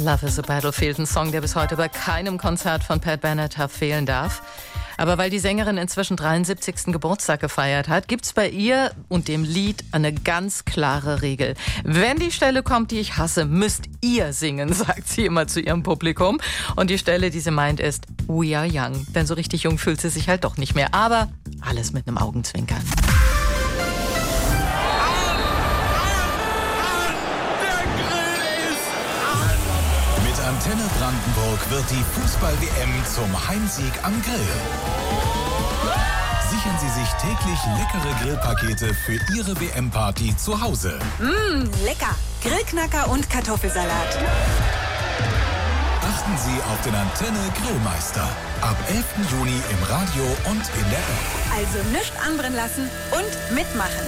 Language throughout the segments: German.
Love is a Battlefield, ein Song, der bis heute bei keinem Konzert von Pat Benatar fehlen darf. Aber weil die Sängerin inzwischen 73. Geburtstag gefeiert hat, gibt's bei ihr und dem Lied eine ganz klare Regel. Wenn die Stelle kommt, die ich hasse, müsst ihr singen, sagt sie immer zu ihrem Publikum. Und die Stelle, die sie meint, ist We Are Young. Denn so richtig jung fühlt sie sich halt doch nicht mehr. Aber alles mit einem Augenzwinkern. Antenne Brandenburg wird die Fußball-WM zum Heimsieg am Grill. Sichern Sie sich täglich leckere Grillpakete für Ihre WM-Party zu Hause. Lecker! Grillknacker und Kartoffelsalat. Achten Sie auf den Antenne Grillmeister. Ab 11. Juni im Radio und in der App. Also nichts anbrennen lassen und mitmachen.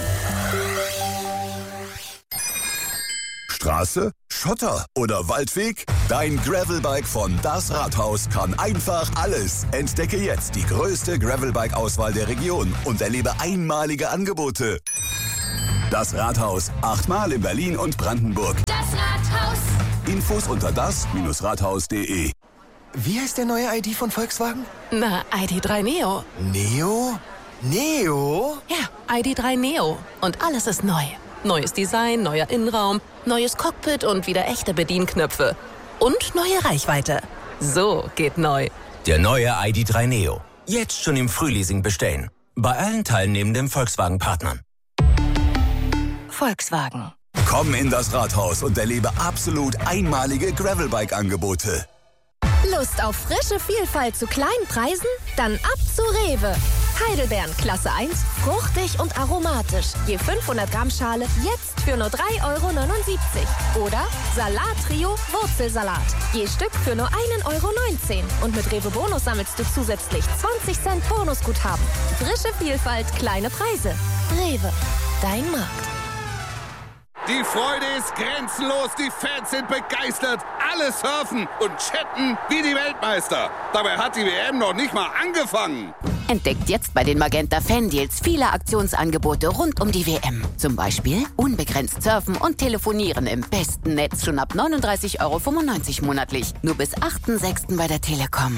Straße, Schotter oder Waldweg? Dein Gravelbike von Das Rathaus kann einfach alles. Entdecke jetzt die größte Gravelbike-Auswahl der Region und erlebe einmalige Angebote. Das Rathaus, 8-mal in Berlin und Brandenburg. Das Rathaus. Infos unter das-rathaus.de. Wie heißt der neue ID von Volkswagen? Na, ID.3 Neo. Neo? Neo? Ja, ID.3 Neo. Und alles ist neu. Neues Design, neuer Innenraum, neues Cockpit und wieder echte Bedienknöpfe. Und neue Reichweite. So geht neu. Der neue ID.3 Neo. Jetzt schon im Frühleasing bestellen. Bei allen teilnehmenden Volkswagen-Partnern. Volkswagen. Komm in das Rathaus und erlebe absolut einmalige Gravelbike-Angebote. Lust auf frische Vielfalt zu kleinen Preisen? Dann ab zu Rewe. Heidelbeeren Klasse 1, fruchtig und aromatisch. Je 500 Gramm Schale jetzt für nur 3,79 €. Oder Salat-Trio Wurzelsalat. Je Stück für nur 1,19 €. Und mit Rewe Bonus sammelst du zusätzlich 20 Cent Bonusguthaben. Frische Vielfalt, kleine Preise. Rewe, dein Markt. Die Freude ist grenzenlos, die Fans sind begeistert, alle surfen und chatten wie die Weltmeister. Dabei hat die WM noch nicht mal angefangen. Entdeckt jetzt bei den Magenta Fan-Deals viele Aktionsangebote rund um die WM. Zum Beispiel unbegrenzt surfen und telefonieren im besten Netz schon ab 39,95 € monatlich. Nur bis 8.6. bei der Telekom.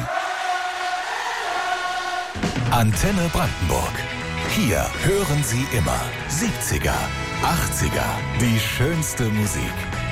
Antenne Brandenburg. Hier hören Sie immer 70er, 80er, die schönste Musik.